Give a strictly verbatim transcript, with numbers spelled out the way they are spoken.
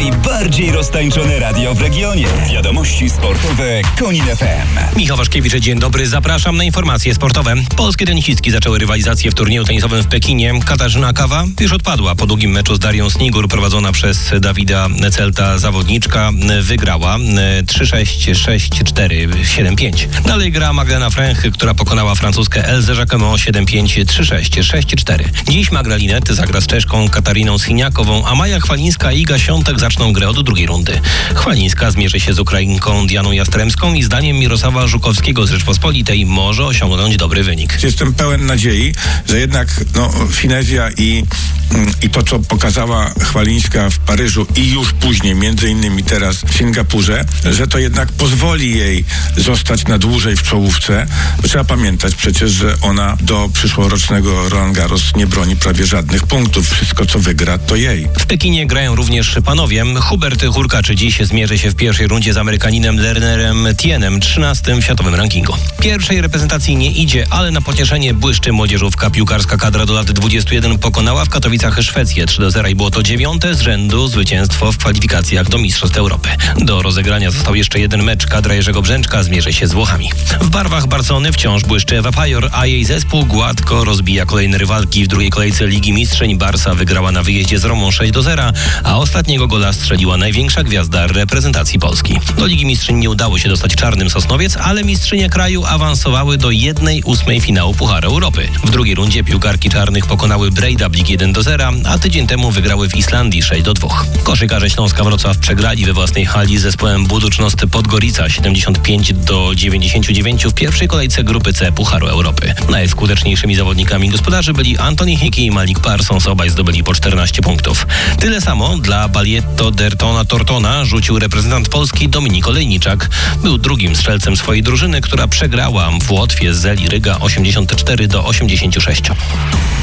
Najbardziej roztańczone radio w regionie. Wiadomości sportowe Konin F M. Michał Waszkiewicz, dzień dobry. Zapraszam na informacje sportowe. Polskie tenisistki zaczęły rywalizację w turnieju tenisowym w Pekinie. Katarzyna Kawa już odpadła po długim meczu z Darią Snigur, prowadzona przez Dawida Celta zawodniczka. Wygrała trzy sześć, sześć cztery, siedem pięć. Dalej gra Magdalena Fręch, która pokonała francuskę Elzę Jacquemot siedem pięć, trzy sześć, sześć cztery. Dziś Magda Linette zagra z Czeszką Katariną Siniakową, a Maja Chwalińska i Iga Świątek zaczną grę od drugiej rundy. Chwalińska zmierzy się z Ukrainką Dianą Jastremską i zdaniem Mirosława Żukowskiego z Rzeczpospolitej może osiągnąć dobry wynik. Jestem pełen nadziei, że jednak no, finezja i, i to, co pokazała Chwalińska w Paryżu i już później, między innymi teraz w Singapurze, że to jednak pozwoli jej zostać na dłużej w czołówce. Trzeba pamiętać przecież, że ona do przyszłorocznego Roland Garros nie broni prawie żadnych punktów. Wszystko, co wygra, to jej. W Pekinie grają również panowie. Hubert Hurkacz dziś zmierzy się w pierwszej rundzie z Amerykaninem Lernerem Tienem, trzynastym w światowym rankingu. Pierwszej reprezentacji nie idzie, ale na pocieszenie błyszczy młodzieżówka. Piłkarska kadra do lat dwudziestu jeden pokonała w Katowicach Szwecję trzy do zera i było to dziewiąte z rzędu zwycięstwo w kwalifikacjach do Mistrzostw Europy. Do rozegrania został jeszcze jeden mecz. Kadra Jerzego Brzęczka zmierzy się z Włochami. W barwach Barcelony wciąż błyszczy Ewa Pajor, a jej zespół gładko rozbija kolejne rywalki. W drugiej kolejce Ligi Mistrzyń Barsa wygrała na wyjeździe z Romą sześć do zera, a ostatniego gola strzeliła największa gwiazda reprezentacji Polski. Do Ligi Mistrzyń nie udało się dostać Czarnym Sosnowiec, ale mistrzynie kraju awansowały do jednej ósmej finału Pucharu Europy. W drugiej rundzie piłkarki czarnych pokonały Breiðablik jeden do zera, a tydzień temu wygrały w Islandii sześć do dwóch. Koszykarze Śląska Wrocław przegrali we własnej hali z zespołem Buducznost Podgorica siedemdziesiąt pięć do dziewięćdziesięciu dziewięciu w pierwszej kolejce grupy C Pucharu Europy. Najskuteczniejszymi zawodnikami gospodarzy byli Anthony Hickey i Malik Parsons, obaj zdobyli po czternaście punktów. Tyle samo dla Balietto Dertona Tortona rzucił reprezentant Polski Dominik Olejniczak. Był drugim strzelcem swojej drużyny, która przegrała w Łotwie z Zeli Ryga osiemdziesiąt cztery do osiemdziesięciu sześciu.